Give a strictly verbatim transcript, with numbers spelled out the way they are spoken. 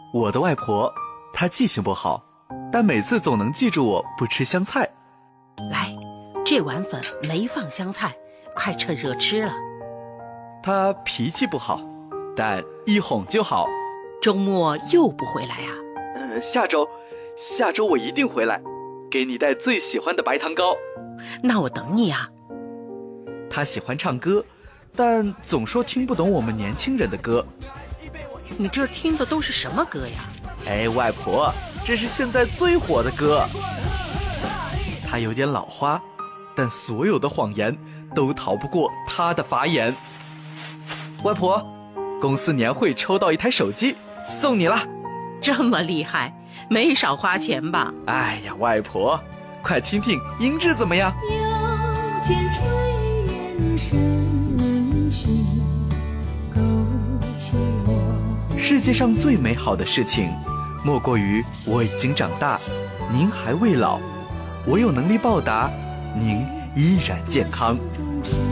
我的外婆，她记性不好，但每次总能记住我不吃香菜。 来，这碗粉没放香菜，快趁热吃了。 她脾气不好，但一哄就好。 周末又不回来啊？ 嗯，下周，下周我一定回来，给你带最喜欢的白糖糕。 那我等你啊。 她喜欢唱歌，但总说听不懂我们年轻人的歌。 你这听的都是什么歌呀？ 哎，外婆，这是现在最火的歌。她有点老花，但所有的谎言都逃不过她的法眼。外婆，公司年会抽到一台手机，送你了。 这么厉害，没少花钱吧？ 哎呀，外婆，快听听音质怎么样？ 腰间炊烟深情，勾起我。 世界上最美好的事情，莫过于我已经长大，您还未老，我有能力报答，您依然健康。